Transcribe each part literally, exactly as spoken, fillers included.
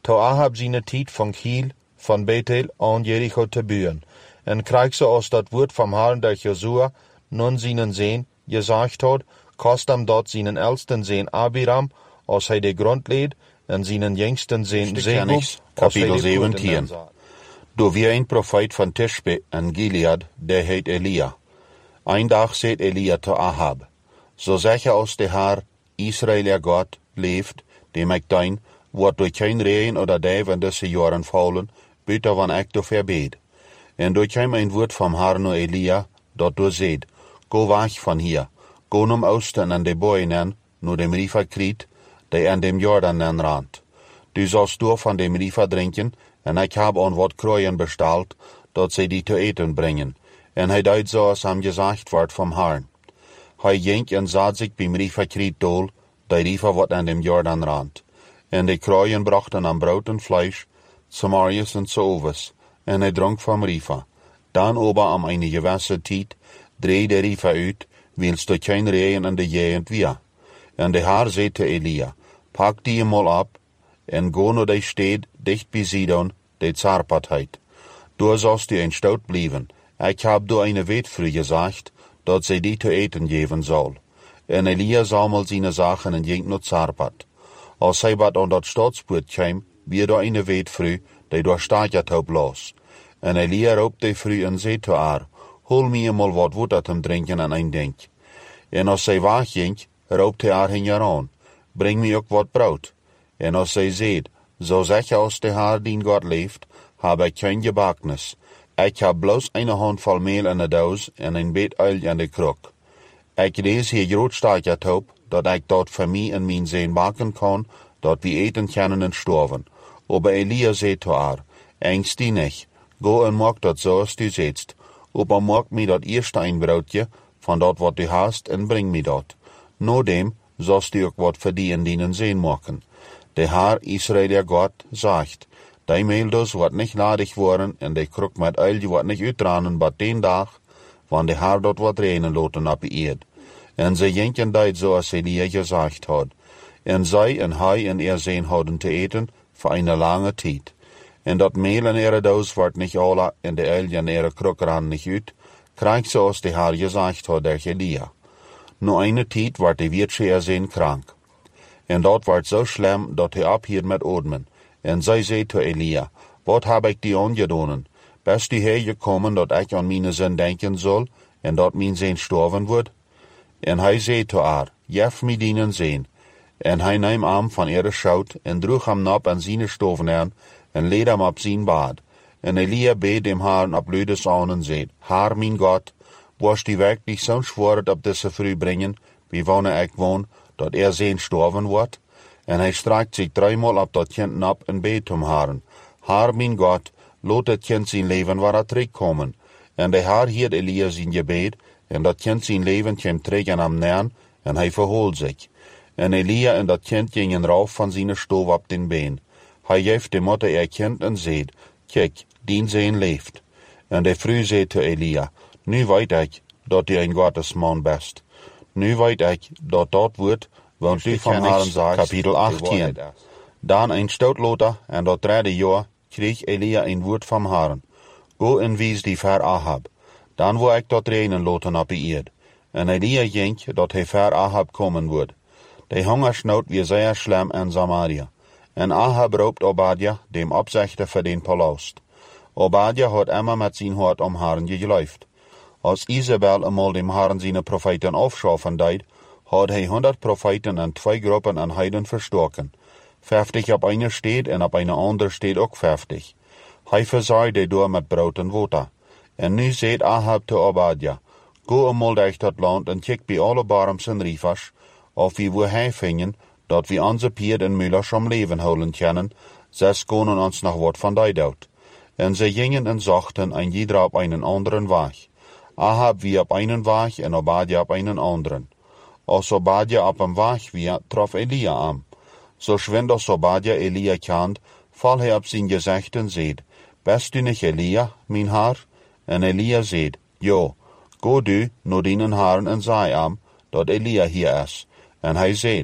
toe Ahab zijn tijd van Giel, van Bethel aan Jericho te buren, en krijg ze als dat woord van Herren door Josua, nun zijn zeen, gezegd had, kost hem dat zijn elsten zeen Abiram, als hij de grond leed, en zijn jongsten zeen Segub, kapitel zeventien. Door weer een profeet van Tishbe en Gilead, die heet Elia. Een dag zegt Elia te Ahab, zo zeg je als de Heer, Israël God, leeft, die mij dein, wordt door geen regen oder duif in deze jaren vallen, buiten wanneer ik door verbeed. En door kwam een woord van Herren naar Elia, dat door zegt, go weg van hier, go naar oosten en de boeien naar de rivier Kriet, die aan de Jordan rand. Du zalst door van de rivier drinken, en ik heb aan wat kruien besteld, dat zij die te eten brengen. En hij deed zoals hem gezegd wordt van Herren. Hij ging en zat zich bij rivier Kriet dol, de rivier wat aan de Jordan rand. En de kruien brachten hem brood en vlees, Samarius en zovers, en hij dronk van rivier. Dan ober am een gewisse tijd, dreef de rivier uit, wilst er geen regen in de gegend weer. En de Heer zei te Elia, pak die eenmaal op, en go naar de stad dicht bij Sidon, die Zarpat heet. Daar zalst u een stout blijven. Ik heb door een wet voor gezegd, dat zij die te eten geven zal. En Elia zamelde zijn zaken en ging naar Zarpat. Als hij wat aan dat stadspoort kwam, weer door een wet voor, die door staatjat op los. En Elia roepte de vrouw en zei te haar, hol me eenmaal wat water te drinken en een denk. En als zij wegging, roepte hij haar hen aan, breng me ook wat brood. En als zij zei, zo zeg je als de Heer dien God leeft, heb ik geen gebaknis. Ik heb bloos een handvol meel in de doos en een beetje olie in de kruk. Ik lees hier groot staatjat op, dat ik dat voor mij en mijn zin bakken kan, dat we eten kunnen en sterven. Aber Elia zei te haar, engst die niet, go en maak dat zoals du zegt, aber maak me dat eerste een broodje, van dat wat du hast, en breng me dat. Nadem zalst du ook wat voor die en dienen zin maken. De Heer Israël God zegt, die meel dus wordt niet ladig worden, en de kruk met olie wordt niet uitdranen, maar den dag, want de Heer dat wat regenen laten op de eerd. En ze jinken dat zoals Elia gezegd had. En zij en hij en er zijn hadden te eten voor een lange tijd. En dat meel in ihre doos wordt niet alle, en de olie in ihre kruk ran niet uit, krijgt zoals de Heer gezegd had door Elia. Na een tijd wordt de weertje er zijn krank. En dat wordt zo slim dat hij ophield met ademen. En zij zei te Elia, wat heb ik die aangedaan? Best u hier gekomen dat ik aan mijn zin denken zal, en dat mijn zin sterven wordt? En hij zei te haar, jef me dienen zin. En hij nam hem van ihre schout, en droeg hem nap aan zijn stoven aan, en leed hem op zijn bad. En Elia beet dem Herrn op luides aan en zei, Heer mijn God, was die werkelijk zo'n zwaard op deze vrouw brengen, wie wanneer ik woon, dat er zijn sterven wordt? En hij strekt zich driemaal op dat kind op en beet om Herrn. Heer mijn God, laat het kind zijn leven waar het terugkomen. En de Heer hield Elia zijn gebed, en dat kind zijn leven kwam terug aan hem neer, en hij verholt zich. En Elia en dat kind gingen rauf van zijn stoof op den been. Hij geeft de moeder er kind en zei, kijk, dien zijn leeft. En de vrouw zei te Elia, nu weet ik dat u een Gottesman bent. Nu weet ik dat dat wordt, want u van Herren zegt, kapitel achttien. Dan een stoutloter, en dat derde jaar, kreeg Elia een woord van Herren. Go en wies die ver Ahab. Dan wil ik dat regenen laten op de eerd. En Elia ging dat hij ver Ahab komen wordt. De hongersnood weer zeer slim in Samaria. En Ahab roept Obadja, dem opzichter voor den palast. Obadja had immer met zijn hart om Herren geloofd. Als Isabel eenmaal dem Herren zijn profeten afschaffen deed, had hij honderd profeten en twee groepen aan heiden verstoken. Vijftig op een stad en op een andere stad ook vijftig. Hij verzorgde door met brood en water. En nu zegt Ahab te Obadja, go eenmaal durch dat land en kijk bij alle barms en rivers, of wie wil hij vinden, dat we onze pierd en mullers om leven houden kunnen, zes konen ons nog wat van die dood. En ze gingen en zochten en ieder op een anderen weg. Ahab wie op een weg en Obadja op een anderen. Als Obadja op een weg weer, trof Elia aan. Zo schwind als Obadja Elia kent, val hij op zijn gezicht en zegt, best u niet Elia, mijn Heer? En Elia zegt, ja, go du naar dien Herren en zei hem, dat Elia hier is. En hij zegt,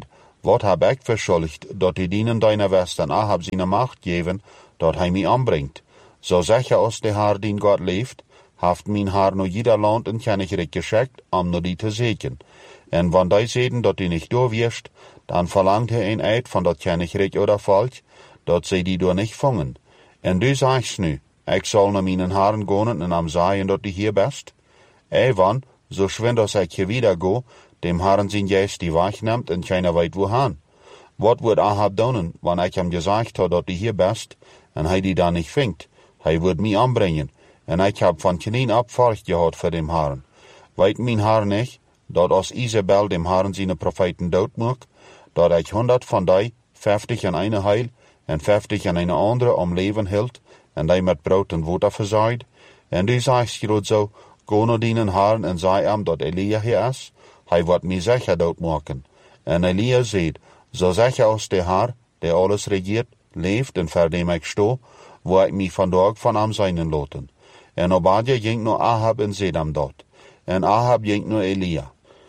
Wat heb ik verschuldigd, dat die dienen deiner Westen Ahab zijn macht geven, dat hij mij aanbrengt? Zo zeg je als de Heer dien God leeft, heeft mijn Heer naar ieder land een koninkrijk geschickt, om naar die te zeken. En wanneer die zeden dat die niet doorwirst, dan verlangt hij een eed van dat koninkrijk oder volk, dat zij die door niet vangen. En du zegt nu, ik zal naar mijn Heeren gaan en hem zeggen dat die hier best. Evan, zo schwind als ik hier wieder go, dem Heeren zijn geest die wegneemt en keiner weet wohan. Wat wordt Ahab doen, wanneer ik hem gezegd had dat die hier best, en hij die dan niet vindt? Hij wordt mij aanbrengen, en ik heb van klein af volk gehad voor dem Heeren. Weet mijn Heer niet, dat als Isabel dem Heeren zijn profeten dood maakt, dat ik honderd van die, vijftig aan een heil, en vijftig aan een andere om leven hield, en die met brood en water verzaaid. En du zegt groot zo, go naar dienen Heeren en zei hem dat Elia hier is, hij wordt mij zeker doodmaken. En Elia zegt, zo zeker als de Heer, die alles regeert, leeft en voor dem ik sto, waar ik mij vandaag van hem zijn laten. En Obadja ging naar Ahab en zei hem dat. En Ahab ging naar Elia.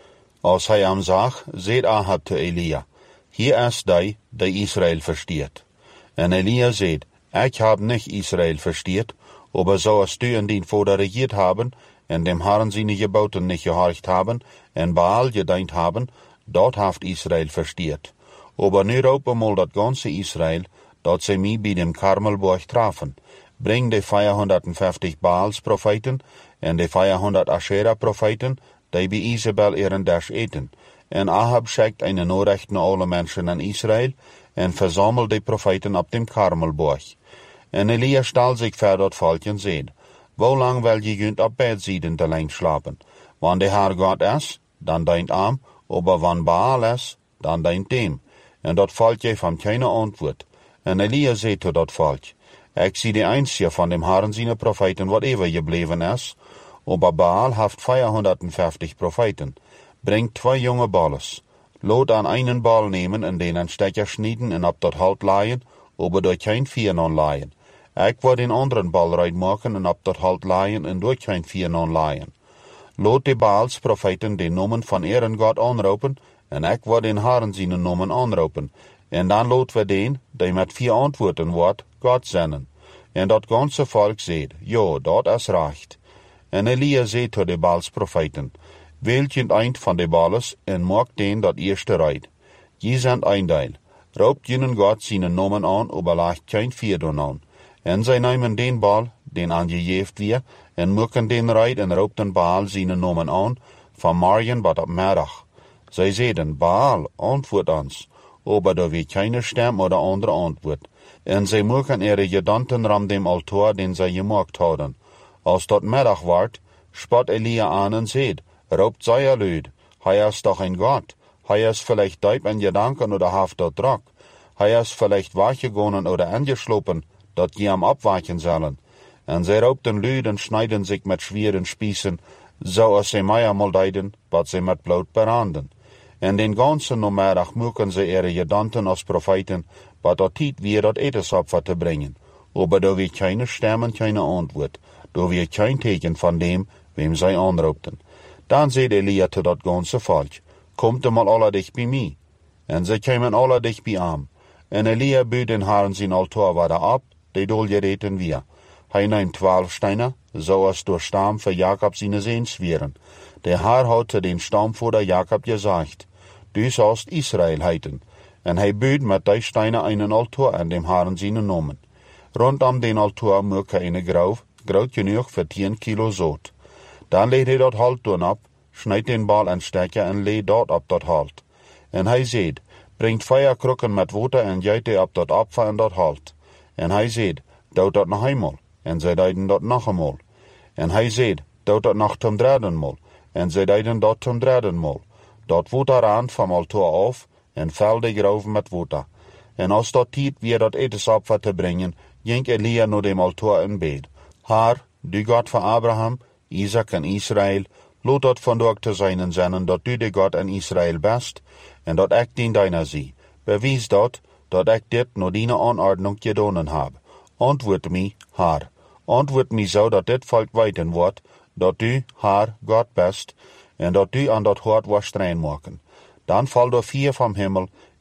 Als hij hem zag, zei Ahab te Elia, hier is die, die Israël versteert. En Elia zei, ik heb niet Israël versteert, aber zoals du en dien vader regiert hebben, en dem Herren zijn geboten niet gehorcht hebben, en Baal gediend hebben, dat heeft Israël versteert. Aber nu roepen mal dat ganze Israël, dat ze mij bij dem Karmelberg trafen. Breng de vierhonderdvijftig Baals profeten, en de vierhonderd Asherah profeten, die bij Isabel ihren dash eten. En Ahab schickt een Nachricht naar alle mensen in Israël, en verzamelt de profeten op dem Karmelberg. En Elia stel zich voor dat volk en zei, hoe lang wil je junt op bed zitten te lang slapen? Wanneer de Heer God is, dan dient hem, aber wanneer Baal is, dan dient hem. En dat volk geeft hem geen antwoord. En Elia zei tot dat volk, ik zie de einzige van dem Herren zijn profeten wat eeuwig gebleven is, aber Baal heeft vierhonderdvijftig profeten. Brengt twee jonge balles. Laat aan einen bal nemen en den een stekker snijden en op dat hout laaien, aber door geen vier non laaien. Ik wil den anderen bal reid maken en op dat hout laaien en door geen vier non laaien. Laat de Baals profeten de nomen van Eren God aanroepen, en ik wil den Herren zijn nomen aanroepen. En dan laat we den, die met vier antwoorden wordt, God zenden. En dat ganze volk zegt, ja, dat is recht. En Elia zei tot de Baals profeten, wählt je eind van de Baals en maakt den dat eerste reid. Je zijn eindeel. Roopt jenen God zijn nomen aan, oberlaagt geen vierde aan. En zij nemen den bal, den aangegeven weer, en maken den reid en roopten Baal zijn nomen aan, van morgen tot op middag. Zij zeiden, Baal, antwoord ons, aber er weet keine stem oder andere antwoord. En zij maken ihre gedanken ram dem altaar den zij gemaakt hadden. Als dat middag wordt, spot Elia aan en zegt, roopt zij luid, hij is toch een God, hij is vielleicht diep in gedanken oder heeft dat druk, hij is vielleicht weggegaan oder angeslopen, dat je hem opwaken zullen. En zij roopten luid en snijden zich met schweren spiezen, zoals zij mij eenmaal deden, wat zij met bloed branden. En den ganzen namiddag maken zij ihre gedanken als profeten, wat dat tijd weer dat etensopfer te brengen. Aber daar weer keine stem en keine antwoord, daar weer geen teken van dem, wem zij aanroepten. Dan zei Elia tot dat ganze volk, komt mal alle dicht bij mij. En zij kwamen alle dicht bij hem. En Elia buurt den Herren zijn altaar weer op, die dolgereten weer. Hij neemt twaalf stenen, zoals door stam voor Jacob zijn zeens wieren. De Heer had te den stamvader Jacob gezegd, du sollst Israël heiten. En hij buurt met die stenen een altaar aan dem Herren zijn nomen. Rondom den altaar maak hij een grauw, groot genoeg voor tien kilo zout. Dan leed hij dat halt doen op, snijdt den bal en stekker en leed dat op dat halt. En hij zegt, brengt vijf krukken met water en giet die op dat opfer en dat halt. En hij zegt, doe dat nog eenmaal. En zij deden dat nog eenmaal. En hij zegt, doe dat nog ten derdenmaal. En zij deden dat ten derdenmaal. Dat water aan van altaar af en vul de grauw met water. En als dat tijd weer dat etensopfer te brengen, ging Elia naar dem altaar in bed. Heer, du God van Abraham, Isaac en Israël, laat dat vandaag te zijn zijn dat du de God en Israël best, en dat ik dien deiner zie. Bewijs dat, dat ik dit naar die aanordnung gedaan heb. Antwoord mij, Heer. Antwoord mij zo dat dit volk weten wordt, dat du, Heer, God best, en dat du aan dat hart was rein maken. Dan valt er vier van hemel,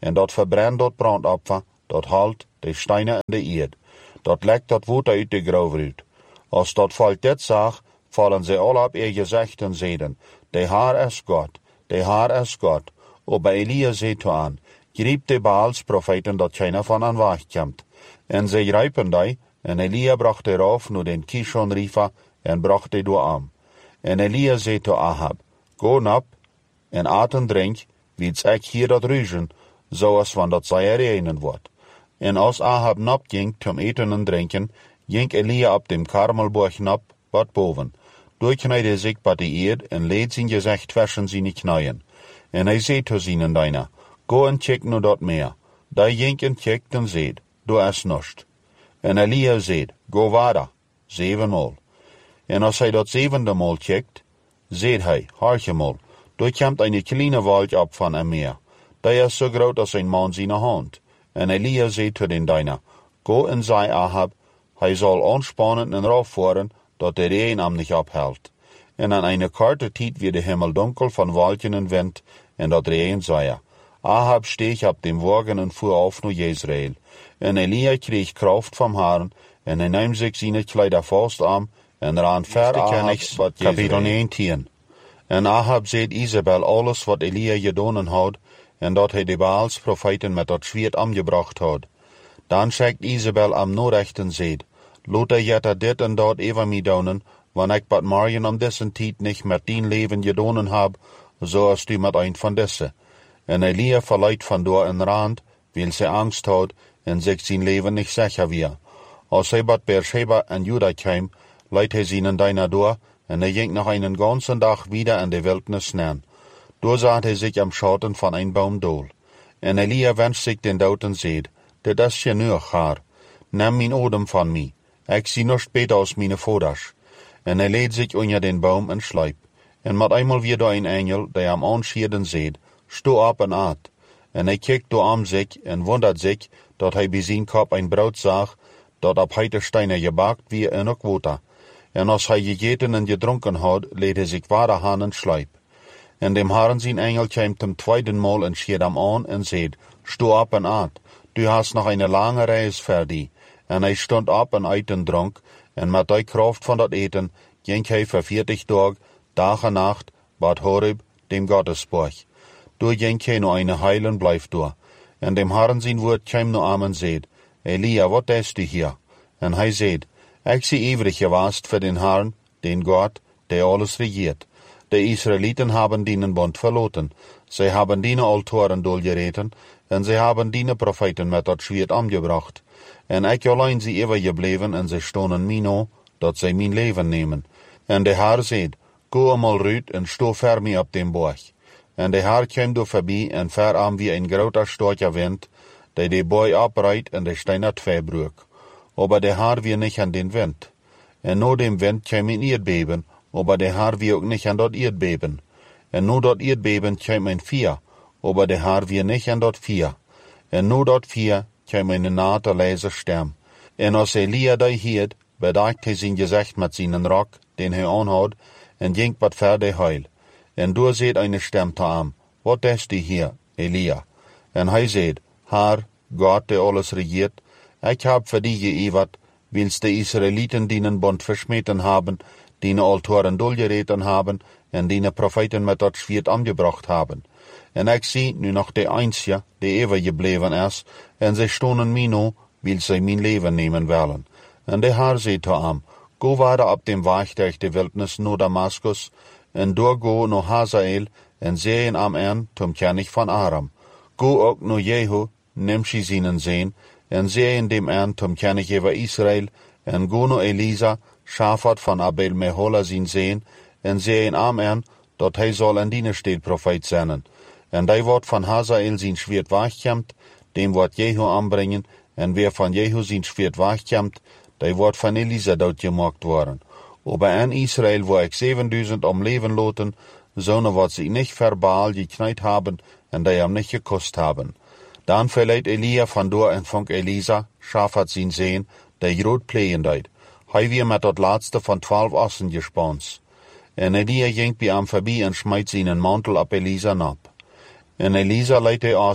en dat verbrennt dat brandopfer, dat halt de steinen in de eerd. Dat lekt dat woord uit de grauw uit. Als dat volk dit zag, vallen ze al op ihr gezicht en zeiden, de Heer is God, de Heer is God. Aber Elia zei toe aan, griep de Baalsprofeten dat keiner van aan weg komt. En ze grijpen die, en Elia bracht eraf naar den Kishon River en bracht die door aan. En Elia zei toe Ahab, go nap en aat en drink, wiets ik hier dat ruizen, zoals van dat zij reinen wordt. En als Ahab nap ging om eten en drinken, ging Elia op dem Karmelborg nap, wat boven. Doorknijde zich bij de eerd en leed zijn gezicht tussen zijn knieën. En hij zei toe zijn dijner, go en check nu dat meer. Die ging en checkt en zeid, doe is nust. En Elia zeid, go verder, zevenmaal. En als hij dat zevende maal checkt, zeid hij, hartjemaal, daar komt een kleine wald op van een meer. Die is zo groot als een man zijn hand. En Elia zei toe den dijner, go en zei Ahab, hij zal aanspannen en raufvoeren, dat de regen hem niet ophelt. En aan een korte tijd weer de hemel donker van wolken en wind, en dat regen zei. Ahab steeg op dem wagen en voer af naar Jezreel. En Elia kreeg kracht van Herren, en hij nam zich zijn kleider vast aan, en raan ver Ahab wat Kapitel negentien. En Ahab zei Isabel alles wat Elia gedaan had, en dat hij de Baalsprofeten met dat zwierd aangebracht had. Dan zegt Isabel am norecht en zeid, laat hij jetta dit en dat even mij doen, want ik bad morgen om dessen tijd niet met dien leven gedaan heb, zoals du met een van deze. En Elia verleidt vandoor een rand, wil ze angst had, en zich zijn leven niet zeker weer. Als hij bad Beersheba en Juda kwam, leidt hij zijn dijner door, en hij ging nog een ganzen dag wieder in de wildnis neer. Door zat hij zich am schatten van een boom dool. En Elia wenscht zich den dood en zeid, dit is genoeg, Heer. Neem mijn odem van mij. Ik zie nog beter als mijn vaders. En hij leed zich onder den boom en slijp. En met eenmaal weer door een engel, die hem aanschierde en zeid, sto op en aat. En hij kijkt door om zich en wondert zich, dat hij bij zijn kop een brood zag, dat op heite steinen gebakt wie en ook water. En als hij gegeten en gedronken had, leed hij zich water aan en slijp. En dem Herren zijn engel kwam ten tweeden maal en schiet hem aan en zeid, sto op en aat, du hast nog een lange reis voor die. En hij stond op en uit en dronk, en met die kracht van dat eten, ging hij voor veertig dagen, dag en nacht, bad Horeb, dem Gottesborg. Door ging hij nog een heilen blijf door. En dem Herren zijn woord kwam naar hem en zeid, Elia, wat is du hier? En hij zeid, ik zie ivrig gewaast voor den Herren, den God, die alles regiert. De Israëlieten hebben dienen bond verloten. Zij hebben dienen altoren doorgereten, en zij hebben dienen profeten met dat zwierd aangebracht. En ik alleen zie eeuwig gebleven, en zij stonden mij na, dat zij mijn leven nemen. En de Heer zeid, go eenmaal uit en sto ver mij op den borg. En de Heer kwam door voorbij, en ver aan wie een groter stortje wind, die de boy oprijdt en de steiner twee broek. Aber de Heer weer niet aan den wind. En na dem wind kwam een eerdbeben, aber de Heer weer ook niet aan dat eerdbeben. En na dat eerdbeben kwam een vier, aber de Heer weer niet aan dat vier. En na dat vier kwam een nate leise stem. En als Elia die hield, bedekte hij zijn gezicht met zijn rok, den hij aanhad, en ging wat verder heil. En door zeid een stem te hem, wat is die hier, Elia? En hij zeid, Heer, God die alles regiert, ik heb voor die geëwerd, wils de Israëlieten dienen bond versmeten hebben, die altoren dolgereten hebben, en die profeten met dat zwierd aangebracht hebben. En ik zie nu nog de einzige, die eeuwig gebleven is, en zij stonden mij nu, wil zij mijn leven nemen willen. En de Heer zei te hem, go verder op dem weg durch de wildnis naar Damascus, en doorgo naar Hazael, en zeien am en tom König van Aram. Go ook naar Jehu, Nimshi zijn zeen, en zeien dem en tom König over Israël, en go naar Elisa, Shafat van Abel Mehola zijn zeen, en zeien am en, dat hij zal in diene steed profeet zijn. En die wordt van Hazael zijn zwierd wegkomt, dem wordt Jehu aanbrengen, en weer van Jehu zijn zwierd wegkomt, die wordt van Elisa doodgemaakt worden. Aber in Israël wo ik zevenduizend om leven loten, zonen wat ze niet verbaal geknijd hebben, en die hem niet gekost hebben. Dan verleidt Elia vandoor en vond Elisa, Shafat zijn zeen, die groot pleeën deed. Hij weer met dat laatste van twaalf assen gespaans. En Elia ging bij hem voorbij en smijt zijn mantel op Elisa nap. En Elisa leidt de assen,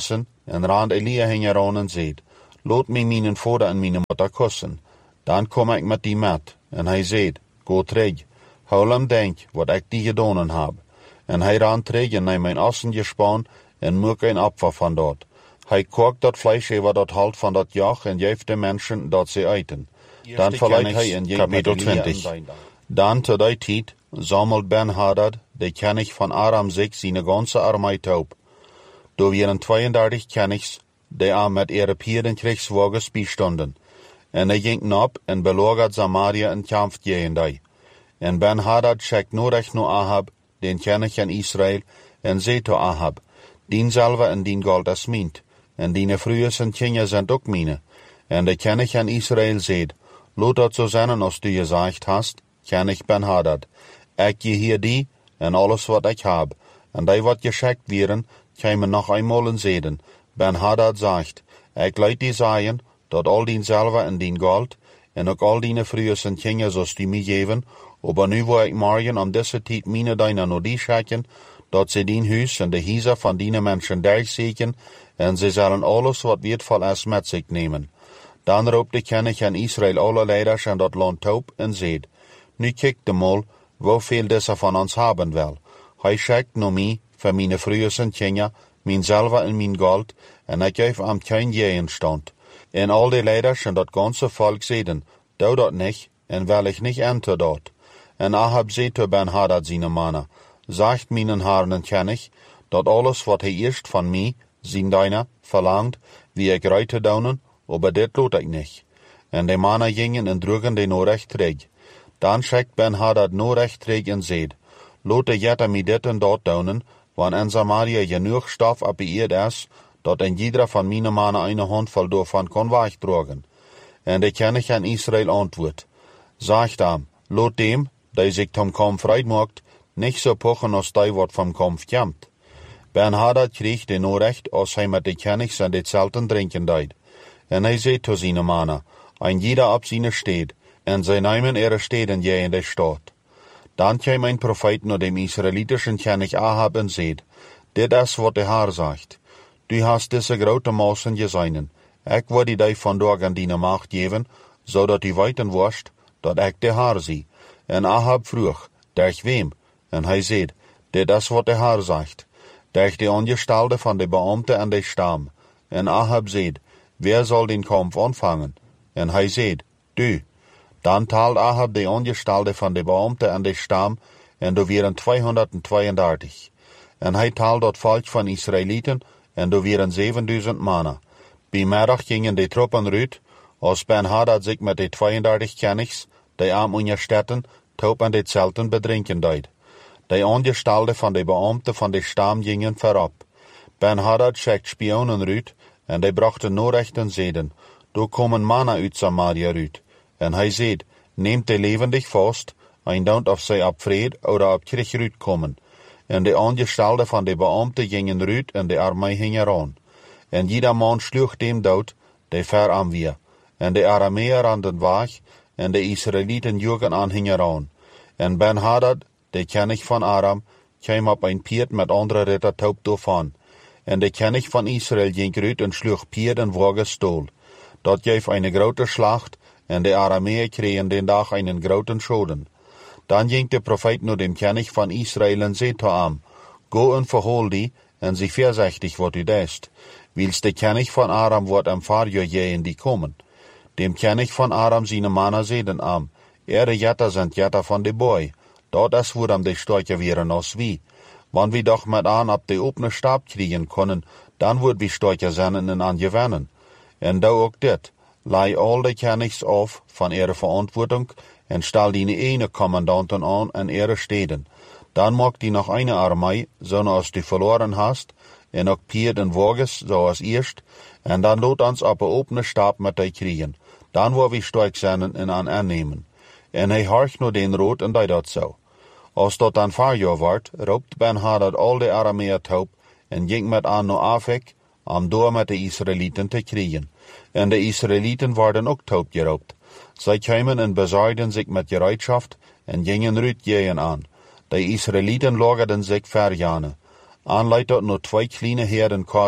en rand Elia hengeron en zeed, loot mij mijn vader en mijn moeder kussen, dan kom ik met die met. En hij zeed, go terug, hou hem denk wat ik die gedaan heb. En hij ran terug en neemt mijn assen gespan en maak een apfer van dat. Hij kookt dat vlees over dat halt van dat jacht en geeft de mensen dat ze eten. Dan verleidt hij in kapitel twintig. Dan te die tijd zamelt Ben-Hadad, de koning van Aram, zich zijn ganse armee op. Door waren tweeëndertig kenigs, die aan met Europeeren krigswagens bijstonden. En hij ging op en belagert Samaria en kampt tegen die. En Ben-Hadad schickt nodig naar Ahab, den koning van Israël, en zei tot Ahab, dien zilver en dien goud is mijn, en die vrouwen en kinderen zijn ook mijne. En de koning van Israël zei, laat dat zo zijn als du gezegd hast, koning Ben-Hadad. Ik je hier die en alles wat ik heb, en die wat geschikt werden, komen nog eenmaal en zeiden, Ben-Hadad zegt, ik leid die zeggen, dat al dien zilver en dien goud, en ook al die vrouwen en kinderen zoals die mij geven, aber nu wil ik morgen om deze tijd mijn dijnen naar die schikken, dat ze dien huis en de huizen van die mensen durchzeken, en ze zullen alles wat wertvol is met zich nemen. Dan roept de koning van Israël alle leiders in dat land op en zei, nu kijk de mal, hoeveel deze van ons hebben wil. Hij schikt naar mij, voor mijn vrouwen en kinderen, mijn zilver en mijn goud, en ik geef hem geen tegenstand. En al die leiders en dat ganze volk zeiden, doe dat niet, en wil ik niet enter dat. En Ahab zei te Ben-Hadad zijn mannen, zegt mijn heren en koning, dat alles wat hij eerst van mij, zijn dijnen, verlangt, wie ik rij te doen, aber dit loot ik niet. En de mannen gingen en droegen de Norecht terug. Dan schikt Ben-Hadad Norecht terug en zei, laat de jetten mij dit en dat doen, want in Samaria genoeg stof op de eerd is, dat een ieder van mijn mannen een handvol daarvan kan wegdragen. En de koning van Israël antwoordt, zegt hem, laat dem, die zich tom kamp vrij maakt, niet zo pochen als die wat van kamp komt. Ben-Hadad kreeg de Norecht als hij met de konings en de zelten drinken deed. En hij zei tot zijn mannen, een ieder op zijn steed, en zij nemen ihre steden je in de stad. Dan kwam een profeet naar de Israëlitische koning Ahab en zei, dit is wat de Heer zegt. Du hast deze grote massen gezien. Ik wil die vandaag aan die macht geven, zodat u weten worst, dat ik de Heer zie. En Ahab vroeg, durch wem? En hij zei, dit is wat de Heer zegt. Durch de angestelde van de beambte en de stam. En Ahab zei, wer zal den kamp aanvangen? En hij zei, du. Dan taalt Ahab de angestelde van de beambte en de stam, en er waren tweehonderdtweeëndertig. En hij taalt dat volk van Israëlieten, en er waren zevenduizend mannen. Bij middag gingen de troepen uit, als Ben-Hadad zich met de tweeëndertig kenigs, die aan onderstetten, top en de zelten bedrinken deed. De angestelde van de beambte van de stam gingen voorop. Ben-Hadad schikt spionen uit, en die brachten Norecht en zeiden, er komen mannen uit Samaria uit. En hij zei, neemt de levendig vast, en don't of zij op vrede of op krig uitkomen. En de angestelde van de beambte gingen uit en de armee hing eraan. En ieder man sloeg dem dood, die ver aan weer. En de Arameer randen weg, en de Israëlieten joegen aan hing eraan. En Ben-Hadad, de koning van Aram, kwam op een paard met andere ritter top daarvan. En de koning van Israël ging uit en sloeg paard en wagen stoel. Dat geef een grote slacht, en de Arameer kregen den dag een grote schoden. Dan ging de profeet naar de koning van Israël en zei tot hem, go en verhool die, en zie voorzichtig wat u deest, wils de koning van Aram wordt hem voor je die komen. Dem koning van Aram zijn mannen zeiden hem, ere jetten zijn jetten van de boy, dat is voor hem de stortje weer als wie. Want wie doch met aan op de opene stap kriegen kunnen, dan wordt wie stortje zijn en aan gewinnen. En doe ook dit, lei al de konings af van ihre verantwoording, en stel die ene commandanten aan en ihre steden. Dan maak die nog een armee, zoals du verloren hast, en ook paard en wagens, zoals eerst, en dan laat ons op een opene stap met die kriegen. Dan wil we sterk zijn en aan aannemen. En hij horcht naar den rood en deed dat zo. Als dat dan verjaar wordt, roept Ben-Hadad al de Arameer op, en ging met aan naar Afek, om door met de Israëlieten te kriegen. En de Israëlieten worden ook top geroopt. Zij kwamen en bezaaiden zich met gereedschaft, en gingen eruit jeën aan. De Israëlieten lagerden zich verjane. Aanleid tot nog twee kleine herden kozen,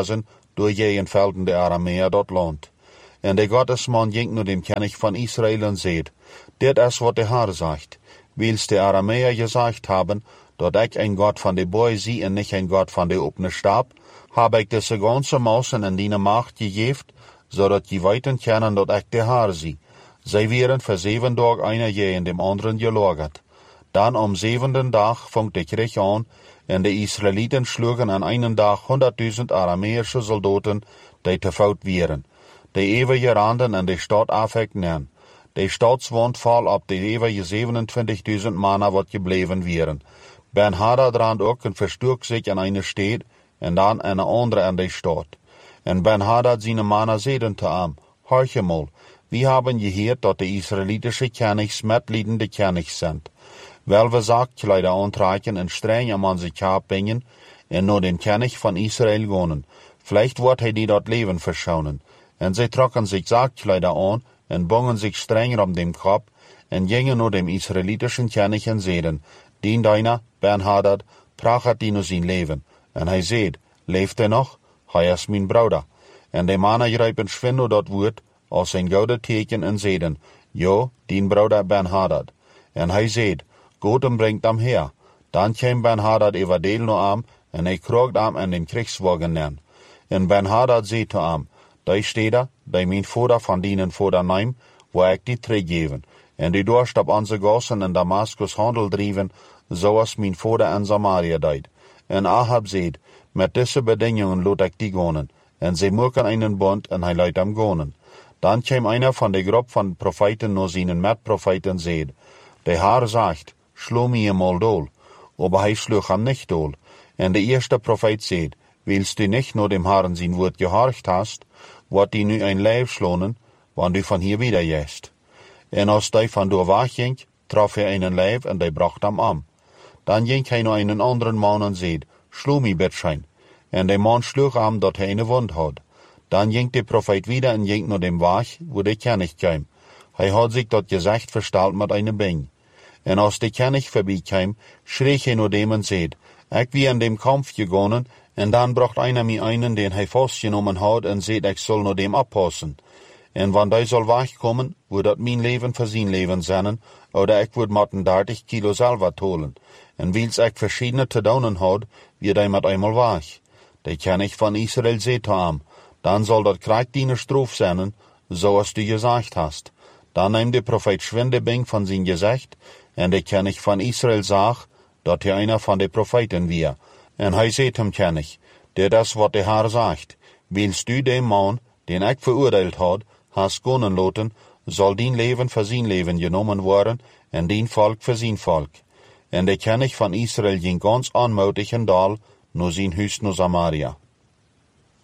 door je velden de Arameer dort land. En de Gottesman ging nu dem König von Israel und seht, dit is wat de Herr sagt, wils de Arameer gesagt haben, dat ich ein Gott von de Boy sie und nicht ein Gott von de opne Stab, habe ich diese ganze Mausen in die Macht gegeben, so dat die weiten kennen, dat ich de Herr sie. Sie wären für sieben Tage einer je in dem anderen gelagert. Dann am siebenten Tag fängt der Krieg an, und die Israeliten schlugen an einen Tag hunderttausend aramäische Soldaten, die te fout wären. Die ewige randen an die Stadt afhekten. Die Staatswand fall ab die ewige siebenundzwanzigtausend Mann, wat gebleven wären. Ben-Hadad rand ook en verstürkt sich an eine Stadt, und dann eine andere an die Stadt. Und Ben-Hadad seine Männer sehen zu ihm, horche mal, wir haben gehört, dass die israelitische Königs mitleidende Königs sind. Weil wir Sachkleider antreiben und streng am an sich abbringen, und nur den König von Israel gehen. Vielleicht wird er die dort Leben verschonen. Und sie trocken sich Sachkleider an und bungen sich strenger um den Kopf und gingen nur dem israelitischen König und sehen, den deiner, Ben-Hadad, prachet die nur sein Leben. Und er seht, lebt er noch? Er ist mein Bruder. Und die Männer greifen schwindu dort Wort, als ein gouden teken en zeden, jo, dien Bruder Ben-Hadad. En hij zeid, Gott hem brengt hem her. Dan kwam Ben-Hadad everdeel no am, en hij krogt am en den Kriegswagen nen. En Ben-Hadad zei to am, die steder, die mijn vader van dienen vader neem, wo ik die teruggeven. En die dorst op onze gassen in Damaskus handel drijven, zoals mijn vader in Samaria deed. En Ahab zeid, met deze bedingungen lot ik die gonen. En ze maken einen bond en hij leidt hem gonen. Dan kwam einer von der Gruppe von Propheten nur seinen Mitpropheten seht, der Herr sagt, schlo mir mal dol, aber er schlug ihm nicht dol. Und der erste Prophet seht, willst du nicht nur dem Herrn sein Wort gehorcht hast, wird die nu ein Leib schlonen, wann du von hier wieder gehst. Und als der von dort wegging, traf er einen Leib und der bracht ihm am. Dann ging er noch einen anderen Mann und seht, schlo mir bitteschön. Und der Mann schlug ihm, dass er eine Wund hat. Dann ging der Prophet wieder und ging nur dem Weg, wo der König kam. Er hat sich dort gesagt verstellt mit einem Bein. Und als der König vorbeikam, schrie er nur dem und seht, ich wie in dem Kampf gegangen, und dann bracht einer mir einen, den er festgenommen hat, und seht, ich soll nur dem abpassen. Und wenn der soll wegkommen, wird das mein Leben für sein Leben sein, oder ich würde mit dreißig Kilo selber holen. Und weil's ich verschiedene zu tun hat, wird er mit einmal weg. Der König von Israel seht zu ihm, dann soll das Krieg deine Strophe sein, so als du gesagt hast. Dann nahm der Prophet Schwindebing von sein Gesicht, und der König von Israel sagt, dass er einer von den Propheten war. Und er sagt dem König, der das, was der Herr sagt, willst du dem Mann, den ich verurteilt hat, hast gehen lassen, soll dein Leben für sein Leben genommen werden, und dein Volk für sein Volk. Und der König von Israel ging ganz anmutig in Dal, nur sein Hüs nur Samaria.